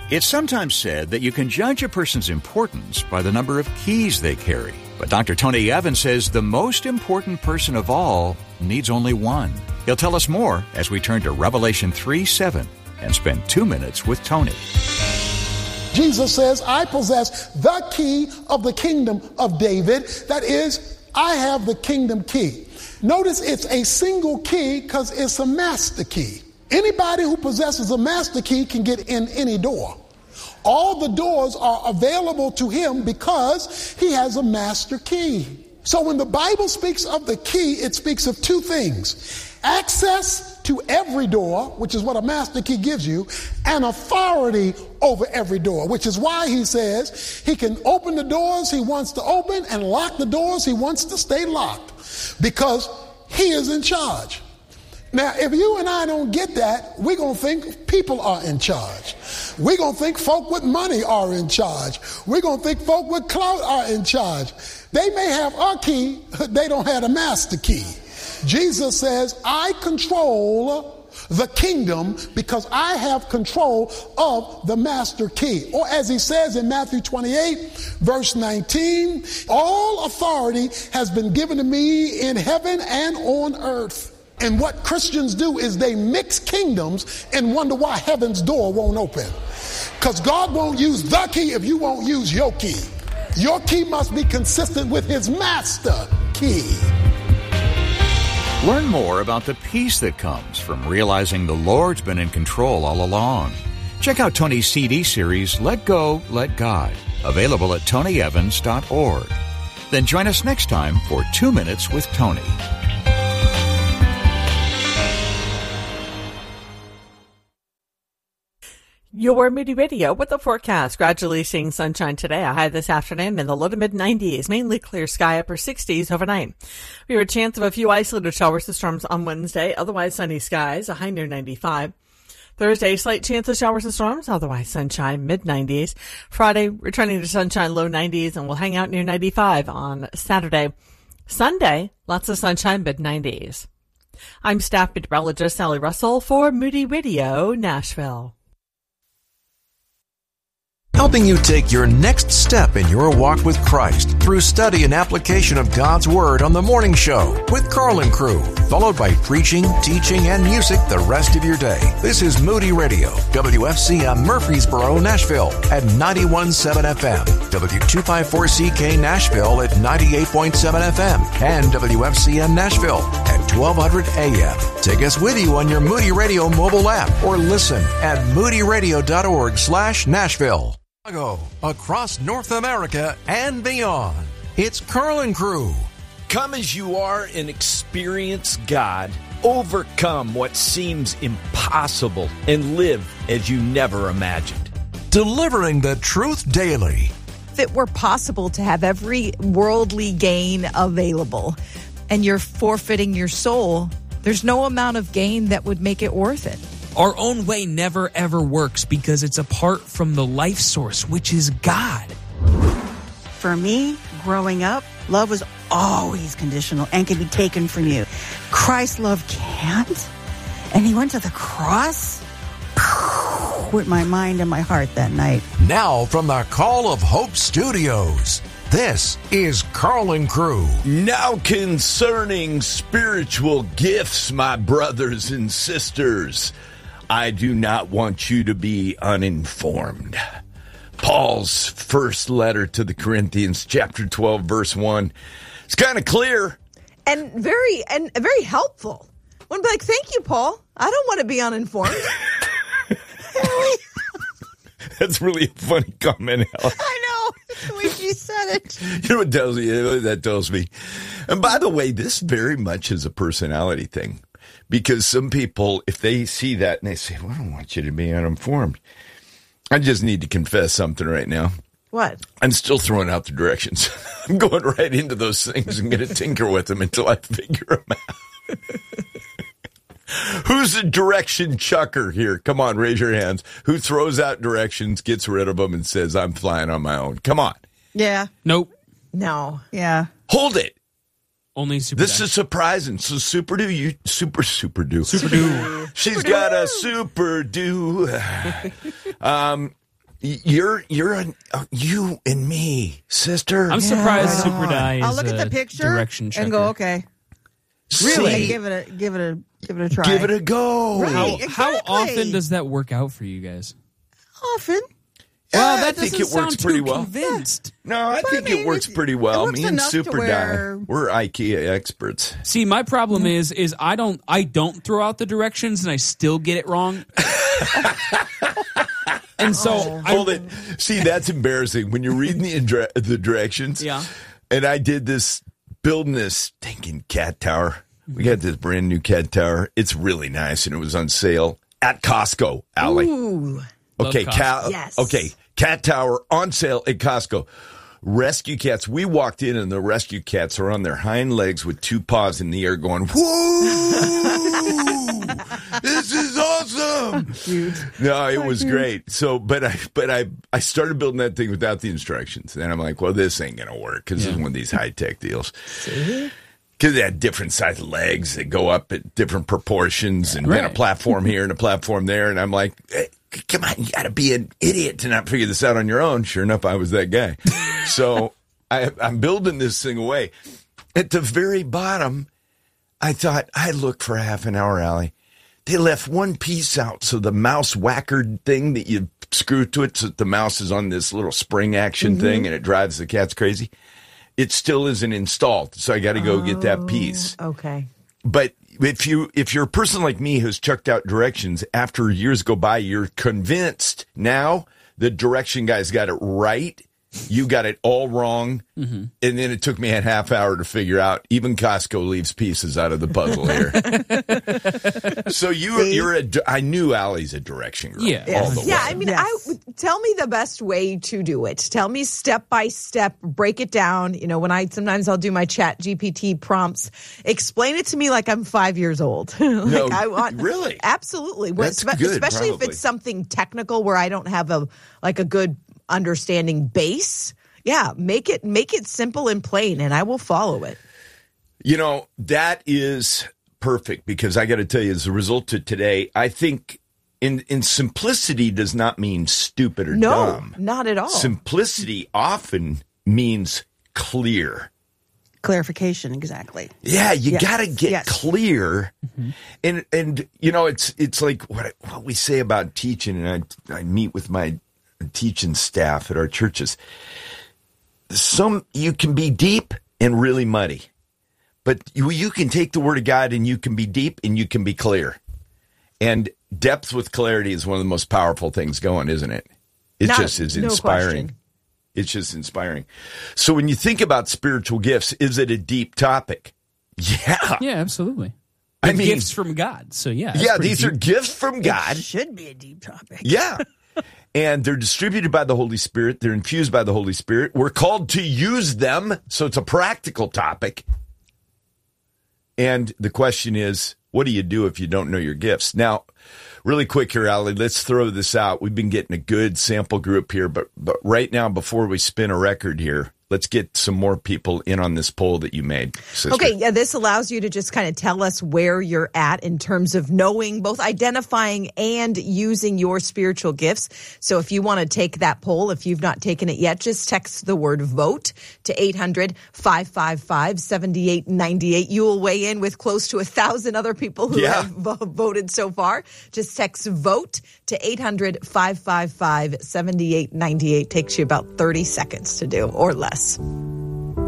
It's sometimes said that you can judge a person's importance by the number of keys they carry. But Dr. Tony Evans says the most important person of all needs only one. He'll tell us more as we turn to Revelation 3:7 and spend 2 minutes with Tony. Jesus says, I possess the key of the kingdom of David. That is, I have the kingdom key. Notice it's a single key because it's a master key. Anybody who possesses a master key can get in any door. All the doors are available to him because he has a master key. So when the Bible speaks of the key, it speaks of two things. Access to every door, which is what a master key gives you, and authority over every door, which is why he says he can open the doors he wants to open and lock the doors he wants to stay locked, because he is in charge. Now, if you and I don't get that, we're going to think people are in charge. We're going to think folk with money are in charge. We're going to think folk with clout are in charge. They may have a key, they don't have a master key. Jesus says, I control the kingdom because I have control of the master key. Or as he says in Matthew 28, verse 19, all authority has been given to me in heaven and on earth. And what Christians do is they mix kingdoms and wonder why heaven's door won't open. Because God won't use the key if you won't use your key. Your key must be consistent with his master key. Learn more about the peace that comes from realizing the Lord's been in control all along. Check out Tony's CD series, Let Go, Let God, available at tonyevans.org. Then join us next time for 2 Minutes with Tony. Your Moody Radio with the forecast. Gradually seeing sunshine today. A high this afternoon in the low to mid 90s. Mainly clear sky, upper 60s overnight. We have a chance of a few isolated showers and storms on Wednesday. Otherwise sunny skies, a high near 95. Thursday, slight chance of showers and storms. Otherwise sunshine, mid 90s. Friday, returning to sunshine, low 90s, and we'll hang out near 95 on Saturday. Sunday, lots of sunshine, mid 90s. I'm staff meteorologist Sally Russell for Moody Radio, Nashville. Helping you take your next step in your walk with Christ through study and application of God's Word on The Morning Show with Carl and Crew, followed by preaching, teaching, and music the rest of your day. This is Moody Radio, WFCM Murfreesboro, Nashville at 91.7 FM, W254CK Nashville at 98.7 FM, and WFCM Nashville at 1200 AM. Take us with you on your Moody Radio mobile app or listen at moodyradio.org/Nashville. Across North America and beyond, it's Carl and Crew. Come as you are and experience God. Overcome what seems impossible and live as you never imagined. Delivering the truth daily. If it were possible to have every worldly gain available and you're forfeiting your soul, there's no amount of gain that would make it worth it. Our own way never, ever works because it's apart from the life source, which is God. For me, growing up, love was always conditional and can be taken from you. Christ's love can't. And he went to the cross with my mind and my heart that night. Now from the Call of Hope Studios, this is Carl and Crew. Now concerning spiritual gifts, my brothers and sisters, I do not want you to be uninformed. Paul's first letter to the Corinthians, chapter 12, verse 1. It's kind of clear. And very helpful. One be like, thank you, Paul. I don't want to be uninformed. That's really a funny comment, Helen. I know. The way she said it. You know what that tells me? And by the way, this very much is a personality thing. Because some people, if they see that and they say, well, I don't want you to be uninformed. I just need to confess something right now. What? I'm still throwing out the directions. I'm going right into those things and going to tinker with them until I figure them out. Who's a direction chucker here? Come on, raise your hands. Who throws out directions, gets rid of them, and says, I'm flying on my own? Come on. Yeah. Nope. No. Yeah. Hold it. Only Super This is surprising. So Super Do. Super Do. She's got a Super Do. you and me, sister. I'm surprised Super Die is I'll look at the picture direction checker. and go, okay. Really? Give it a try. Give it a go. Right. How Exactly. often does that work out for you guys? Often. Well, I that think doesn't it works sound pretty too well. convinced. No, I think it works pretty well. it works Me and enough to Super where- Die, we're IKEA experts. See, my problem is I don't throw out the directions and I still get it wrong. And so Hold it. See, that's embarrassing when you're reading the directions. Yeah. And I did this, building this stinking cat tower. We got this brand new cat tower. It's really nice, and it was on sale at Costco, Allie. Ooh. Okay, Love Costco. Yes. Okay, cat tower on sale at Costco. Rescue cats. We walked in, and the rescue cats are on their hind legs with two paws in the air going, whoa! This is awesome! No, it was great. So, but I started building that thing without the instructions. And I'm like, well, this ain't going to work because it's one of these high-tech deals. Because they had different size legs that go up at different proportions and then a platform here and a platform there. And I'm like, hey, come on, you got to be an idiot to not figure this out on your own. Sure enough, I was that guy. So I'm building this thing away. At the very bottom, I thought, I'd look for half an hour, Allie. They left one piece out, so the mouse whacker thing that you screw to it, so that the mouse is on this little spring action thing and it drives the cats crazy. It still isn't installed, so I got to go get that piece. Okay. But if you're a person like me who's chucked out directions, after years go by, you're convinced now the direction guy's got it right. You got it all wrong. And then it took me a half hour to figure out. Even Costco leaves pieces out of the puzzle here. So I knew Allie's a direction girl. Yeah. All the way. Yeah, I mean, tell me the best way to do it. Tell me step by step, break it down. You know, sometimes I'll do my Chat GPT prompts. Explain it to me like I'm 5 years old. Really? Absolutely. That's good, especially if probably. it's something technical where I don't have a good understanding base. Yeah, make it simple and plain, and I will follow it. You know, that is perfect because I got to tell you, as a result of today, I think in simplicity does not mean stupid or dumb. No, not at all. Simplicity often means clear. Clarification, exactly. Yeah, you Yes, got to get yes. clear. And you know, it's like what we say about teaching, and I meet with my teaching staff at our churches. You can be deep and really muddy, but you can take the Word of God and you can be deep and you can be clear. And depth with clarity is one of the most powerful things going, isn't it? It just is inspiring. Question. It's just inspiring. So when you think about spiritual gifts, is it a deep topic? Yeah. Yeah, absolutely. I They're mean, gifts from God. So yeah. that's yeah, pretty these deep. are gifts from God. It should be a deep topic. Yeah. And they're distributed by the Holy Spirit. They're infused by the Holy Spirit. We're called to use them. So it's a practical topic. And the question is, what do you do if you don't know your gifts? Now, really quick here, Allie, let's throw this out. We've been getting a good sample group here, but right now, before we spin a record here, let's get some more people in on this poll that you made, sister. Okay, yeah, this allows you to just kind of tell us where you're at in terms of knowing, both identifying and using your spiritual gifts. So if you want to take that poll, if you've not taken it yet, just text the word VOTE to 800-555-7898. You will weigh in with close to 1,000 other people who have voted so far. Just text VOTE to 800-555-7898. Takes you about 30 seconds to do or less.